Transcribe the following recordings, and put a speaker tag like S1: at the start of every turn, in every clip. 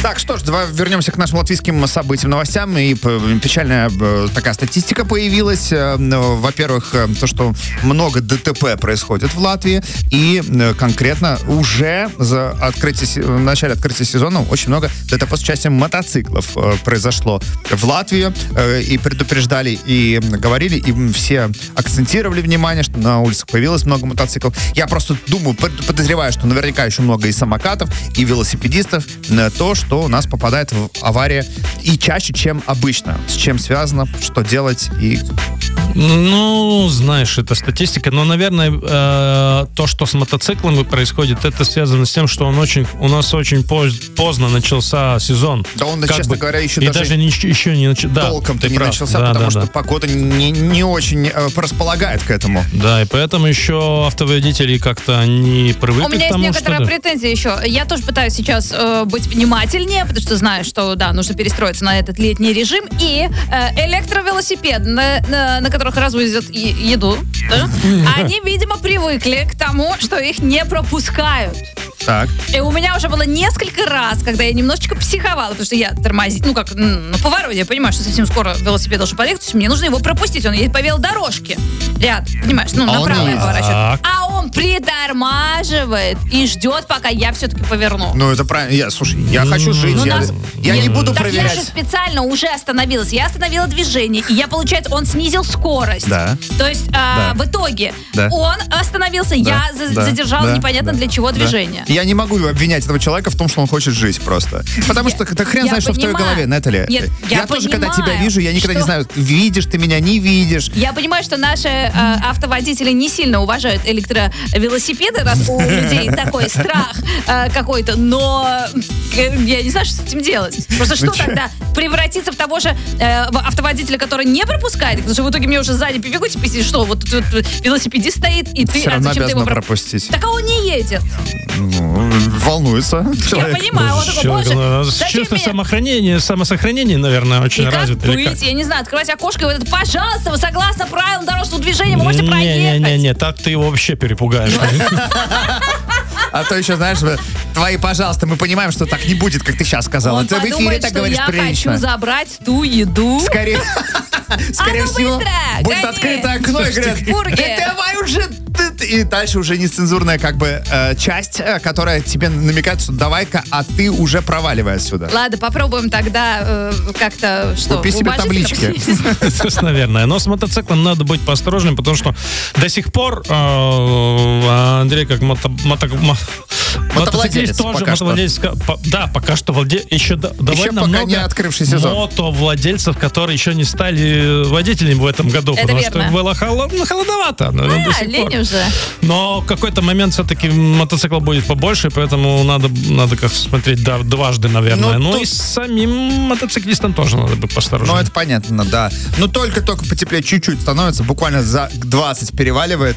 S1: Так, что ж, давай вернемся к нашим латвийским событиям, новостям. И печальная такая статистика появилась. Во-первых, то, что много ДТП происходит в Латвии. И конкретно уже в начале открытия сезона очень много ДТП с участием мотоциклов произошло в Латвии. И предупреждали, и говорили, и все акцентировали внимание, что на улицах появилось много мотоциклов. Я просто думаю, подозреваю, что наверняка еще много и самокатов, и велосипедистов. То, что у нас попадает в аварии и чаще, чем обычно. С чем связано, что делать и...
S2: Ну, знаешь, это статистика, но, наверное, то, что с мотоциклами происходит, это связано с тем, что у нас очень поздно начался сезон.
S1: Да он, честно говоря, еще
S2: даже еще не начался.
S1: Толком-то не начался, потому что погода не очень располагает к этому.
S2: Да, и поэтому еще автоводители как-то не привыкли к тому,
S3: У меня есть некоторая претензия еще. Я тоже пытаюсь сейчас быть внимательнее, потому что знаю, что, да, нужно перестроиться на этот летний режим. И электровелосипед, на которых развозят еду, да, они, видимо, привыкли к тому, что их не пропускают.
S1: Так.
S3: И у меня уже было несколько раз, когда я немножечко психовала, потому что я тормозила, на повороте, я понимаю, что совсем скоро велосипед должен подъехать, то есть мне нужно его пропустить, он едет по велодорожке. Ряд, понимаешь, направо я поворачиваю. А он притормаживает и ждет, пока я все-таки поверну.
S1: Ну, это правильно. Слушай, я хочу жить, я не буду проверять.
S3: Я же специально уже остановилась, я остановила движение, и получается, он снизил скорость.
S1: Да.
S3: То есть, в итоге, он остановился, я задержала непонятно для чего движение.
S1: Я не могу обвинять этого человека в том, что он хочет жить просто. Потому что ты хрен знаешь, что в твоей голове, Наталья.
S3: Нет,
S1: я тоже, когда тебя вижу, я никогда не знаю, видишь ты меня, не видишь.
S3: Я понимаю, что наши автоводители не сильно уважают электровелосипеды, раз у людей такой страх какой-то, но я не знаю, что с этим делать. Просто что тогда? Превратиться в того же автоводителя, который не пропускает? Потому что в итоге мне уже сзади побегут и писать, что вот тут велосипедист стоит, и ты,
S1: все равно
S3: зачем ты его
S1: пропустить.
S3: Так а он не едет.
S1: Волнуется человек.
S3: Я понимаю, он такой, боже,
S2: чувство самосохранения, наверное, очень развито.
S3: И как быть? Я не знаю, открывать окошко и вот это, пожалуйста, вы согласно правилам дорожного движения, вы можете проехать.
S2: Не, так ты его вообще перепугаешь.
S1: А то еще, знаешь, твои, пожалуйста, мы понимаем, что так не будет, как ты сейчас сказала.
S3: Он
S1: ты в эфире так говоришь прилично.
S3: Я хочу забрать ту еду.
S1: Скорее всего,
S3: быстро,
S1: будет открыто окно и говорят, давай уже. И дальше уже нецензурная часть, которая тебе намекает, что давай-ка, а ты уже проваливай отсюда.
S3: Ладно, попробуем тогда как-то, что,
S1: купи себе таблички.
S2: Наверное. Но с мотоциклом надо быть поосторожнее, потому что до сих пор Андрей как
S1: мотовладелец пока что.
S2: Да, пока что еще довольно много
S1: не открывший сезон.
S2: Мотовладельцев, которые еще не стали водителями в этом году,
S3: это
S2: потому
S3: верно.
S2: что было холодновато.
S3: Лень уже.
S2: Но в какой-то момент все-таки мотоцикл будет побольше, поэтому надо как смотреть дважды, наверное. Ну и самим мотоциклистам тоже надо быть поосторожнее.
S1: Ну, это понятно, да. Но только потеплее чуть-чуть становится, буквально за 20 переваливает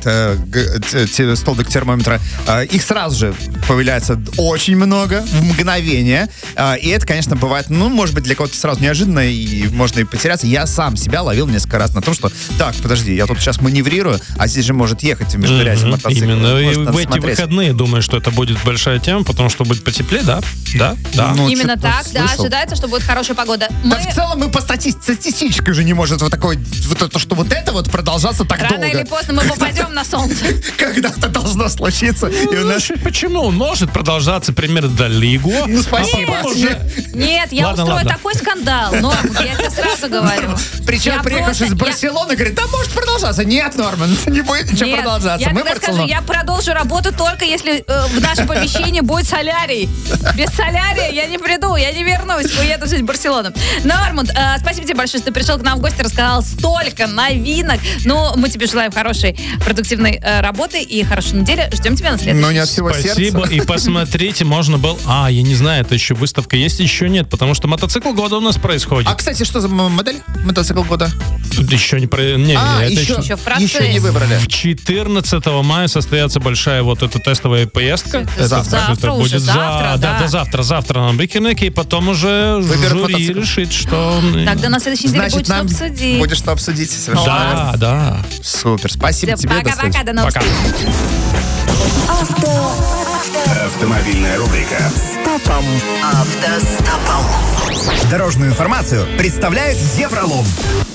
S1: столбик термометра. Их сразу же появляется очень много в мгновение. И это, конечно, бывает, может быть, для кого-то сразу неожиданно, и можно и потеряться. Я сам себя ловил несколько раз на том, что так, подожди, я тут сейчас маневрирую, а здесь же может ехать в междуряде мотоцикл.
S2: Именно. И в эти выходные думаю, что это будет большая тема, потому что будет потеплее, да.
S3: Именно так, да, ожидается, что будет хорошая погода.
S1: Да в целом мы по статистически уже не может что вот это продолжаться так долго.
S3: Рано или поздно мы попадем на солнце.
S1: Когда-то должно случиться.
S2: Почему? Он может продолжаться примерно до Лигу.
S1: Ну, спасибо.
S3: Нет, я устрою такой скандал. Норм, я тебе сразу говорю.
S1: Причем, приехавший из Барселоны, говорит, да может продолжаться. Нет, Норман, не будет ничего продолжаться.
S3: Я тогда скажу, я продолжу работу только если в нашем помещении будет солярий. Без солярия я не приду, я не вернусь, уеду жить в Барселону. Норман, спасибо тебе большое, что ты пришел к нам в гости, рассказал столько новинок. Ну, мы тебе желаем хорошей, продуктивной работы и хорошей недели. Ждем тебя на следующий.
S1: Ну, не от всего сердца.
S2: Спасибо. И посмотрите, можно было... Я не знаю, это еще выставка есть, еще нет, потому что мотоцикл года у нас происходит.
S1: А, кстати, что за модель мотоцикл года?
S2: Еще не...
S3: еще в процессе.
S1: Еще не выбрали.
S2: 14 мая состоится большая эта тестовая поездка.
S3: Завтра уже.
S2: Завтра на Бикинеке, и потом уже жюри решит, что...
S3: Тогда на следующей неделе будет что обсудить.
S1: Будет что обсудить.
S2: Да.
S1: Супер. Спасибо тебе.
S3: Пока-пока, до новых встреч.
S4: Автомобильная рубрика.
S5: Стопом. Автостопом.
S6: Дорожную информацию представляет Евролом.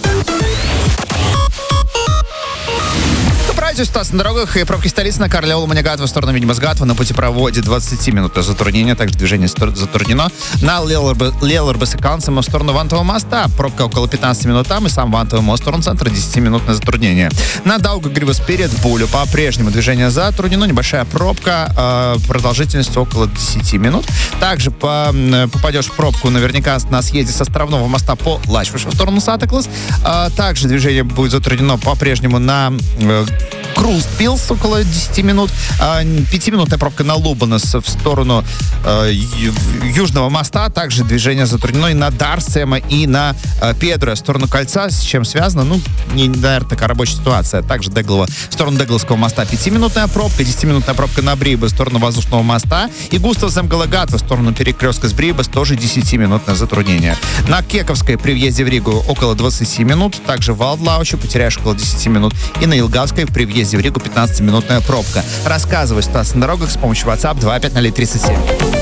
S1: Добрайте ситуацию на дорогах и пробки столицы на Карла Улманегатова в сторону Видимас-Гатова на путепроводе 20 минут затруднения, также движение затруднено. На Лелорбесеканцема в сторону Вантового моста пробка около 15 минут там, и сам Вантовый мост в сторону центра 10-минутное затруднение. На Даугавгривас перед Булю по-прежнему движение затруднено, небольшая пробка, продолжительностью около 10 минут. Также попадешь в пробку наверняка на съезде с Островного моста по Лачвышу в сторону Сатеклас. Также движение будет затруднено по-прежнему на Крустпилс около 10 минут. 5-минутная пробка на Лубанас в сторону Южного моста. Также движение затруднено и на Дарсема, и на Педро в сторону Кольца. С чем связано? Ну, наверное, такая рабочая ситуация. Также в сторону Дегловского моста 5-минутная пробка. 10-минутная пробка на Брибе в сторону Воздушного моста. И Густавсем-Галагатва в сторону перекрестка с Брибе тоже 10-минутное затруднение. На Кековской при въезде в Ригу около 20 минут. Также в Валдлауче потеряешь около 10 минут. И на Илгавской при въезде в Ригу 15-минутная пробка. Рассказывай ситуацию на дорогах с помощью WhatsApp 25037.